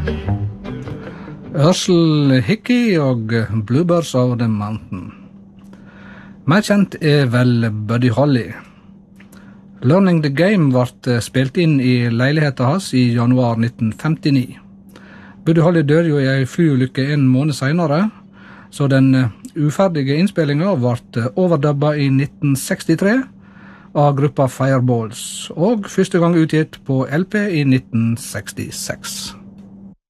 Earl Hickey og Bluebirds of the Mountain. Mer kjent vel Buddy Holly. Learning the Game ble spilt inn i leiligheten hans i januar 1959. Buddy Holly døde jo i en flyulykke en måned senere, så den uferdige innspillingen ble overdubba i 1963 av gruppa Fireballs, og første gang utgitt på LP i 1966.